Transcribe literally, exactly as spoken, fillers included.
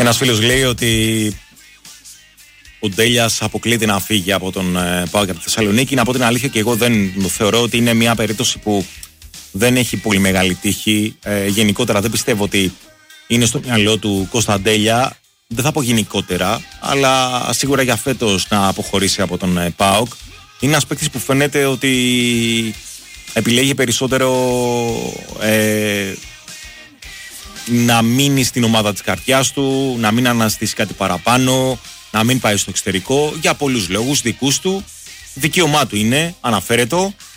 Ένας φίλος λέει ότι ο Ντέλιας αποκλείται να φύγει από τον ΠΑΟΚ από τη Θεσσαλονίκη. Να πω την αλήθεια, και εγώ δεν θεωρώ ότι είναι μια περίπτωση που δεν έχει πολύ μεγάλη τύχη. Ε, γενικότερα δεν πιστεύω ότι είναι στο μυαλό του Κώστα Ντέλια. Δεν θα πω γενικότερα, αλλά σίγουρα για φέτος να αποχωρήσει από τον ε, ΠΑΟΚ. Είναι ένας παίκτης που φαίνεται ότι επιλέγει περισσότερο ε, να μείνει στην ομάδα της καρδιάς του, να μην αναζητήσει κάτι παραπάνω, να μην πάει στο εξωτερικό, για πολλούς λόγους δικούς του. Δικαίωμά του είναι, αναφέρετο.